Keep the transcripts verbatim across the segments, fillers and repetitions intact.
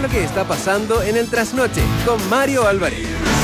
que está pasando en el trasnoche con Mario Álvarez.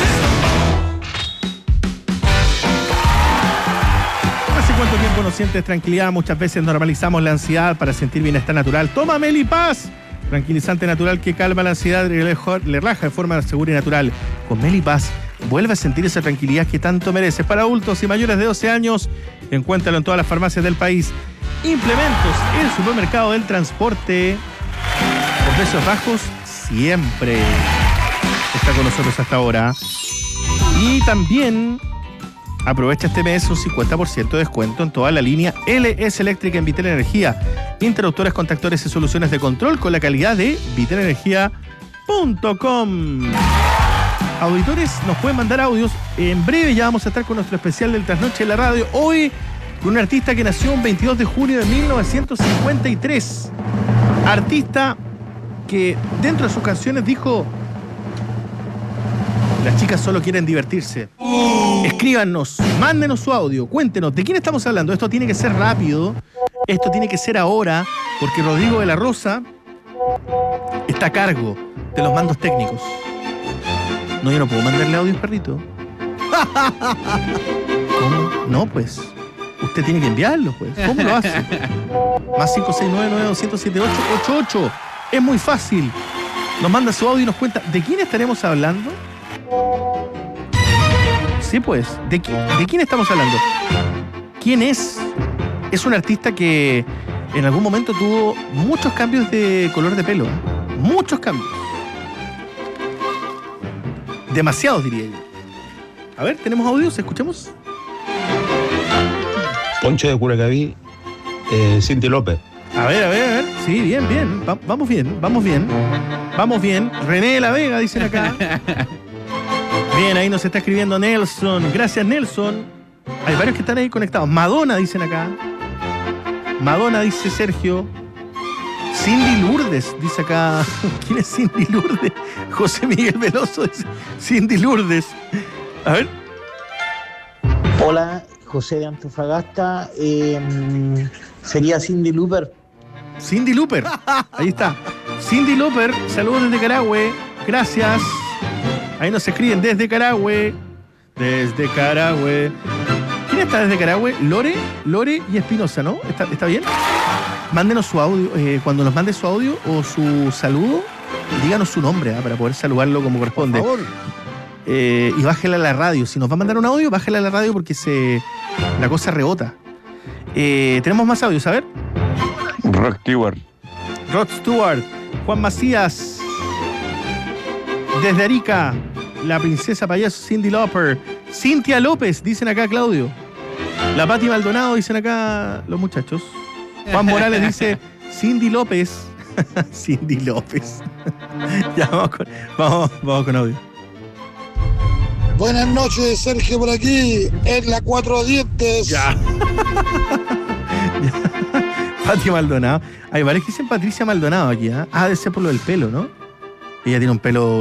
¿Hace cuánto tiempo no sientes tranquilidad? Muchas veces normalizamos la ansiedad para sentir bienestar natural. Toma Melipaz, tranquilizante natural que calma la ansiedad y le relaja de forma segura y natural. Con Melipaz vuelve a sentir esa tranquilidad que tanto mereces. Para adultos y mayores de doce años, encuéntralo en todas las farmacias del país. Implementos, el supermercado del transporte. Con precios bajos siempre. Está con nosotros hasta ahora. Y también aprovecha este mes un cincuenta por ciento de descuento en toda la línea L S Eléctrica en Vitel Energía. Interruptores, contactores y soluciones de control con la calidad de vitel energía punto com. Auditores, nos pueden mandar audios. En breve ya vamos a estar con nuestro especial del Trasnoche de la Radio. Hoy con un artista que nació el veintidós de junio de mil novecientos cincuenta y tres. Artista que dentro de sus canciones dijo: las chicas solo quieren divertirse. Escríbanos, mándenos su audio, cuéntenos de quién estamos hablando. Esto tiene que ser rápido, esto tiene que ser ahora, porque Rodrigo de la Rosa está a cargo de los mandos técnicos. No, yo no puedo mandarle audios, perrito. ¿Cómo? No, pues. Usted tiene que enviarlo, pues. ¿Cómo lo hace? Más cinco seis nueve nueve dos cero siete ocho ocho ocho. Es muy fácil. Nos manda su audio y nos cuenta de quién estaremos hablando. Sí, pues. ¿De, qui- ¿De quién estamos hablando? ¿Quién es? Es un artista que en algún momento tuvo muchos cambios de color de pelo. Muchos cambios. Demasiados, diría yo. A ver, ¿tenemos audios? ¿Escuchemos? Poncho de Curacaví, eh, Cinti López. A ver, a ver, a ver. Sí, bien, bien. Va- vamos bien, vamos bien. Vamos bien. René de la Vega, dicen acá. Bien, ahí nos está escribiendo Nelson. Gracias, Nelson. Hay varios que están ahí conectados. Madonna, dicen acá. Madonna, dice Sergio. Cindy Lourdes, dice acá. ¿Quién es Cindy Lourdes? José Miguel Veloso dice Cindy Lourdes. A ver. Hola, José de Antofagasta. Eh, sería Cindy Looper. Cindy Looper. Ahí está. Cindy Looper, saludos desde Carahue. Gracias. Ahí nos escriben desde Carahue. Desde Carahue. ¿Quién está desde Carahue? Lore, Lore y Espinosa, ¿no? ¿Está, está bien? Mándenos su audio. Eh, cuando nos mande su audio o su saludo, díganos su nombre, ¿eh? Para poder saludarlo como corresponde. Por favor. Eh, y bájela a la radio. Si nos va a mandar un audio, bájela a la radio porque se la cosa rebota. Eh, tenemos más audios, a ver. Rock Stewart. Rod Stewart, Juan Macías, desde Arica, la princesa payaso Cindy Lauper, Cintia López, dicen acá Claudio, la Pati Maldonado, dicen acá los muchachos. Juan Morales dice Cindy López. Cindy López. Ya, vamos con, vamos, vamos con audio. Buenas noches, Sergio por aquí, en la Cuatro Dientes. Ya. Pati Maldonado. Hay varios que dicen Patricia Maldonado aquí, ¿eh? Ah, debe ser por lo del pelo, ¿no? Ella tiene un pelo